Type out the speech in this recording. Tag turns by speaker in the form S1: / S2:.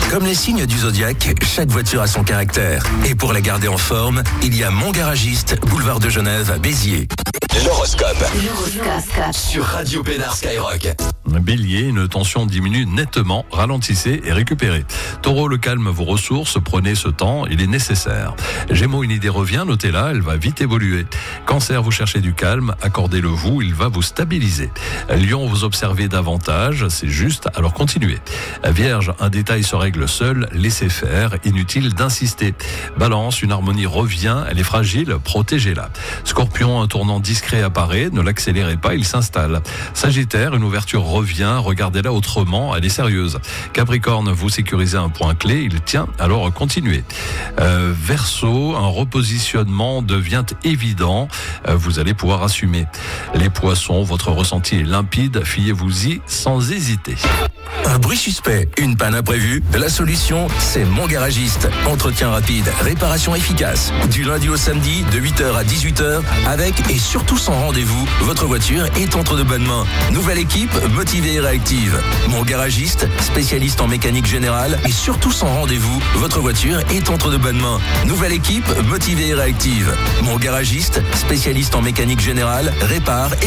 S1: Comme les signes du zodiaque, chaque voiture a son caractère. Et pour la garder en forme, il y a Mon Garagiste, boulevard de Genève à Béziers. L'horoscope. Sur Radio Pénard Skyrock.
S2: Bélier, une tension diminue nettement, ralentissez et récupérez. Taureau, le calme vous ressource, prenez ce temps, il est nécessaire. Gémeaux, une idée revient, notez-la, elle va vite évoluer. Cancer, vous cherchez du calme, accordez-le vous, il va vous stabiliser. Lion, vous observez davantage, c'est juste, alors continuez. Vierge, un détail se règle seul, laissez faire, inutile d'insister. Balance, une harmonie revient, elle est fragile, protégez-la. Scorpion, un tournant discret apparaît, ne l'accélérez pas, il s'installe. Sagittaire, une ouverture revient, regardez-la autrement, elle est sérieuse. Capricorne, vous sécurisez un point clé, il tient, alors continuez. Verseau, un repositionnement devient évident, vous allez pouvoir assumer. Les poissons, votre ressenti est limpide, fiez-vous-y sans hésiter.
S1: Un bruit suspect, une panne imprévue, la solution, c'est Mon Garagiste. Entretien rapide, réparation efficace. Du lundi au samedi, de 8h à 18h, avec et surtout sans rendez-vous, votre voiture est entre de bonnes mains. Nouvelle équipe, motivée et réactive. Mon Garagiste, spécialiste en mécanique générale et surtout sans rendez-vous, votre voiture est entre de bonnes mains. Nouvelle équipe, motivée et réactive. Mon Garagiste, spécialiste en mécanique générale, répare et